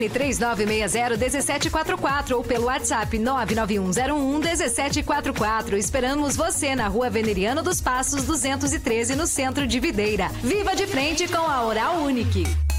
3960-1744 ou pelo WhatsApp 99101-1744. Esperamos você na Rua Veneriano dos Passos 213, no centro de Videira. Viva de frente com a Oral Unique.